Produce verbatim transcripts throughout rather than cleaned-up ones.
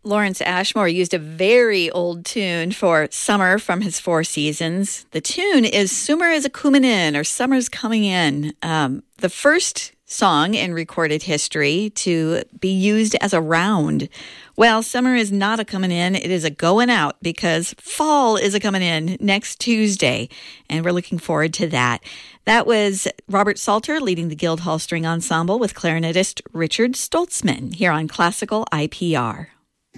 Lawrence Ashmore used a very old tune for Summer from his Four Seasons. The tune is Summer is a Coomin' In, or Summer's Coming In. Um, the first song in recorded history to be used as a round. Well, summer is not a coming in, it is a going out, because fall is a coming in next Tuesday, and we're looking forward to that. That was Robert Salter leading the Guildhall String Ensemble with clarinetist Richard Stoltzman here on Classical I P R.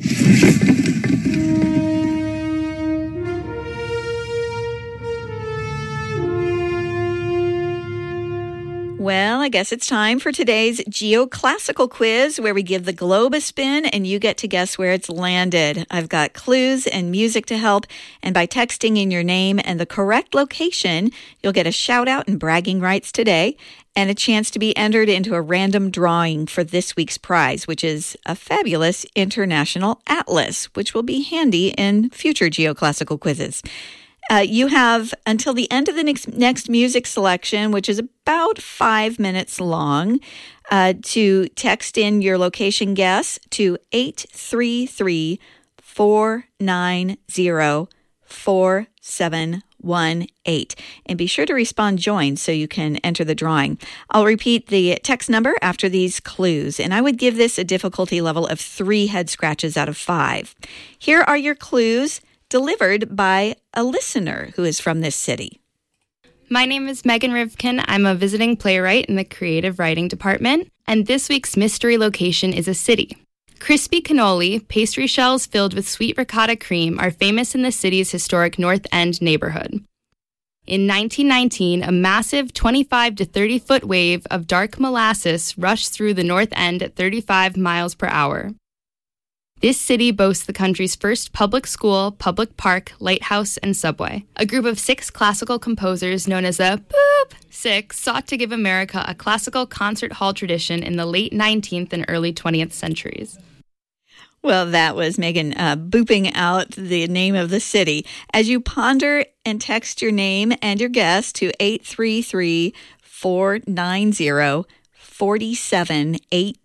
Well, I guess it's time for today's geoclassical quiz, where we give the globe a spin and you get to guess where it's landed. I've got clues and music to help, and by texting in your name and the correct location, you'll get a shout out and bragging rights today, and a chance to be entered into a random drawing for this week's prize, which is a fabulous international atlas, which will be handy in future geoclassical quizzes. Uh, you have until the end of the next, next music selection, which is about five minutes long, uh, to text in your location guess to eight three three, four nine zero, four seven one eight. And be sure to respond join so you can enter the drawing. I'll repeat the text number after these clues, and I would give this a difficulty level of three head scratches out of five. Here are your clues, delivered by a listener who is from this city. My name is Megan Rivkin. I'm a visiting playwright in the creative writing department, and this week's mystery location is a city. Crispy cannoli, pastry shells filled with sweet ricotta cream, are famous in the city's historic North End neighborhood. In nineteen nineteen, a massive twenty-five to thirty foot wave of dark molasses rushed through the North End at thirty-five miles per hour. This city boasts the country's first public school, public park, lighthouse, and subway. A group of six classical composers known as the Boop Six sought to give America a classical concert hall tradition in the late nineteenth and early twentieth centuries. Well, that was Megan uh, booping out the name of the city. As you ponder and text your name and your guess to eight three three, four nine zero, four seven one eight,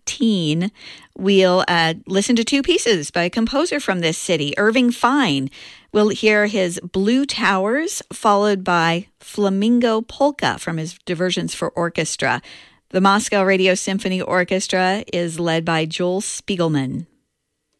we'll uh, listen to two pieces by a composer from this city, Irving Fine. We'll hear his Blue Towers, followed by Flamingo Polka from his Diversions for Orchestra. The Moscow Radio Symphony Orchestra is led by Joel Spiegelman.